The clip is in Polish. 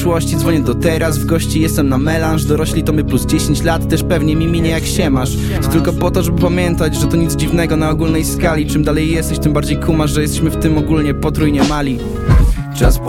przeszłości, dzwonię do teraz. W gości jestem na melanż, dorośli to my plus 10 lat. Też pewnie mi minie jak się masz. To tylko po to, żeby pamiętać, że to nic dziwnego na ogólnej skali. Czym dalej jesteś, tym bardziej kumasz, że jesteśmy w tym ogólnie potrójnie mali. Czas